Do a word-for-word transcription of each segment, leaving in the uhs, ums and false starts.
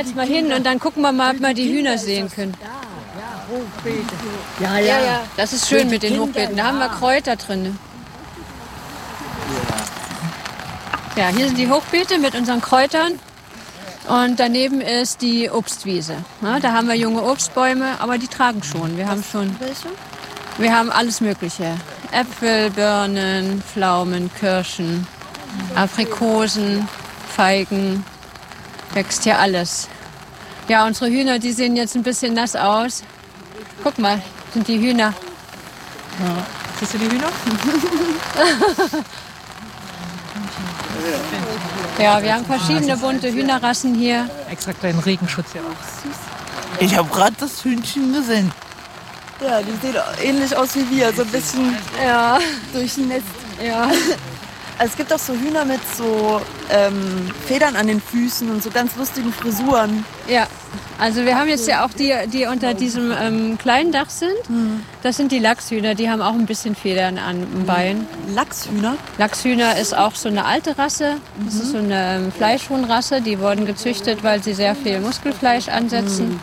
jetzt mal hin und dann gucken wir mal, ob wir die Hühner sehen können. Ja, Ja, ja, das ist schön mit den Hochbeeten. Da haben wir Kräuter drin. Ja, hier sind die Hochbeete mit unseren Kräutern. Und daneben ist die Obstwiese. Ja, da haben wir junge Obstbäume, aber die tragen schon. Wir haben schon. Welche? Wir haben alles Mögliche. Äpfel, Birnen, Pflaumen, Kirschen, Aprikosen, Feigen. Wächst hier alles. Ja, unsere Hühner, die sehen jetzt ein bisschen nass aus. Guck mal, sind die Hühner. Ja. Siehst du die Hühner? Ja, wir haben verschiedene bunte Hühnerrassen hier. Extra kleinen Regenschutz hier auch. Ich habe gerade das Hühnchen gesehen. Ja, die sehen ähnlich aus wie wir, so ein bisschen Ja, durchnässt. ja. Also es gibt auch so Hühner mit so ähm, Federn an den Füßen und so ganz lustigen Frisuren. Ja, also wir haben jetzt ja auch die, die unter diesem ähm, kleinen Dach sind. Das sind die Lachshühner, die haben auch ein bisschen Federn an dem Bein. Lachshühner. Lachshühner ist auch so eine alte Rasse. Das ist so eine ähm, Fleischhuhnrasse. Die wurden gezüchtet, weil sie sehr viel Muskelfleisch ansetzen.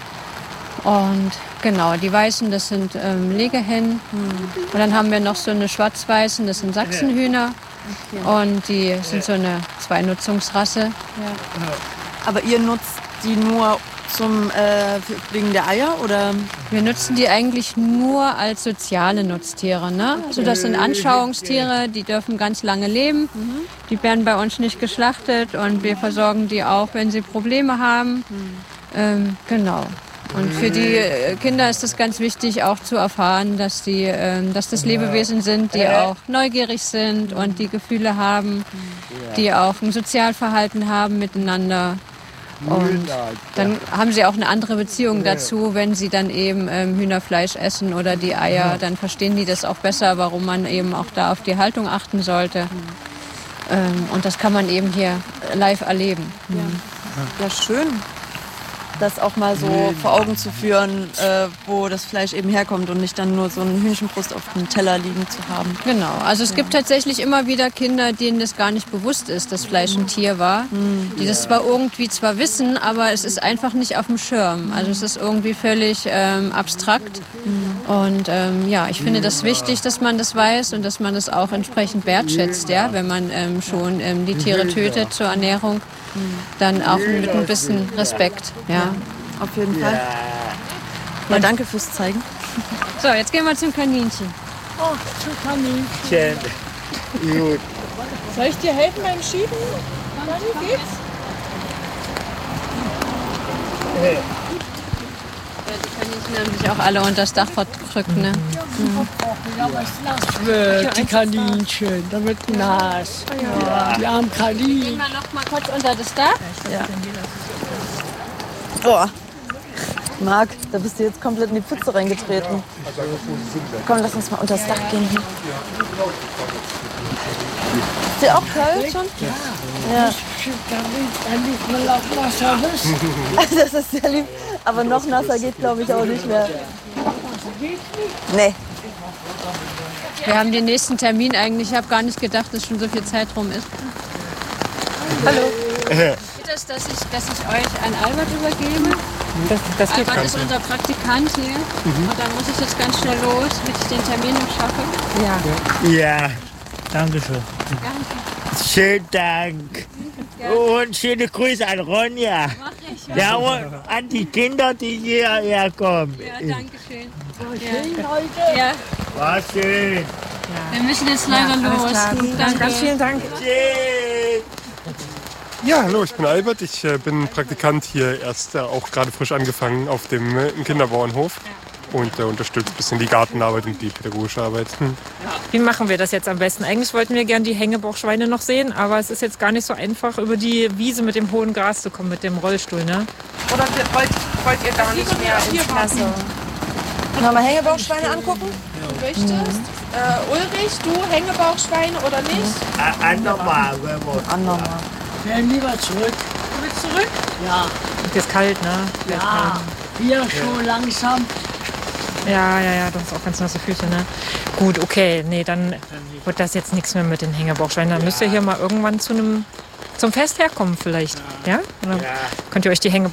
Und genau, die Weißen, das sind ähm, Legehennen. Und dann haben wir noch so eine Schwarz-Weißen, das sind Sachsenhühner. Und die sind so eine Zweinutzungsrasse. Aber ihr nutzt die nur zum äh, wegen der Eier oder? Wir nutzen die eigentlich nur als soziale Nutztiere. Ne? Also das sind Anschauungstiere, die dürfen ganz lange leben. Die werden bei uns nicht geschlachtet und wir versorgen die auch, wenn sie Probleme haben. Ähm, genau. Und für die Kinder ist es ganz wichtig, auch zu erfahren, dass, die, ähm, dass das Lebewesen sind, die auch neugierig sind und die Gefühle haben, die auch ein Sozialverhalten haben miteinander. Und dann haben sie auch eine andere Beziehung dazu, wenn sie dann eben ähm, Hühnerfleisch essen oder die Eier. Dann verstehen die das auch besser, warum man eben auch da auf die Haltung achten sollte. Ähm, und das kann man eben hier live erleben. Ja, schön. Das auch mal so vor Augen zu führen, äh, wo das Fleisch eben herkommt und nicht dann nur so einen Hühnchenbrust auf dem Teller liegen zu haben. Genau, also es gibt tatsächlich immer wieder Kinder, denen das gar nicht bewusst ist, dass Fleisch ein Tier war. Die das zwar irgendwie zwar wissen, aber es ist einfach nicht auf dem Schirm. Also es ist irgendwie völlig ähm, abstrakt. Und ähm, ja, ich finde das wichtig, dass man das weiß und dass man das auch entsprechend wertschätzt, ja, wenn man ähm, schon ähm, die Tiere tötet zur Ernährung. Dann auch mit ein bisschen Respekt. Ja. Auf jeden Fall. Ja, danke fürs Zeigen. So, jetzt gehen wir zum Kaninchen. Oh, zu Kaninchen. Gut. Soll ich dir helfen beim Schieben? Wie geht's? Ja, die Kaninchen haben sich auch alle unter das Dach verdrückt, ne? Wird die Kaninchen, da wird nass. Ja. Die armen Gehen Kaninchen. wir noch mal kurz unter das Dach. Boah. Marc, da bist du jetzt komplett in die Pfütze reingetreten. Komm, lass uns mal unter das Dach gehen. Ist dir auch kalt schon? Ja. Das ist sehr lieb. Aber noch nasser geht, glaube ich, auch nicht mehr. Nee. Wir haben den nächsten Termin eigentlich. Ich habe gar nicht gedacht, dass schon so viel Zeit rum ist. Hallo. Geht es, dass ich, dass ich euch an Albert übergebe? Das, das geht Albert ganz ist unser Praktikant hier. Und dann muss ich jetzt ganz schnell los, damit ich den Termin noch schaffe. Ja. Ja, danke schön. Danke. Schönen Dank. Und schöne Grüße an Ronja. Mach ich. Ja, und an die Kinder, die hierher kommen. Ja, danke schön. Ja. Ja, War schön. wir müssen jetzt leider los. Danke. Ganz vielen Dank. Tschüss. Ja, hallo, ich bin Albert. Ich äh, bin Praktikant hier, erst äh, auch gerade frisch angefangen auf dem äh, Kinderbauernhof und äh, unterstütze ein bisschen die Gartenarbeit und die pädagogische Arbeit. Hm. Wie machen wir das jetzt am besten? Eigentlich wollten wir gern die Hängebauchschweine noch sehen, aber es ist jetzt gar nicht so einfach, über die Wiese mit dem hohen Gras zu kommen, mit dem Rollstuhl, ne? Oder wollt, wollt ihr gar nicht mehr ins Klasse? Wollen wir mal Hängebauchschweine angucken? Du möchtest? Äh, Ulrich, du Hängebauchschweine oder nicht? Andermal, wenn wir Andermal. Wir lieber zurück. Du willst zurück? Ja, Es ist kalt, ne? Sehr ja. kalt. Hier schon langsam. Ja, ja, ja, du hast auch ganz nasse Füße, ne? Gut, okay, nee, dann wird das jetzt nichts mehr mit den Hängebauchschweinen. Dann müsst ihr hier mal irgendwann zu einem zum Fest herkommen vielleicht, ja? Oder könnt ihr euch die Hängebauchschweine